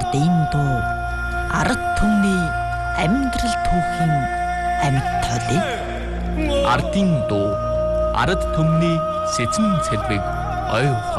ардын дуу ард түмний амьдрал түүхийн амьд тоолыг ардын дуу ард түмний сэцэн цэлбэг ой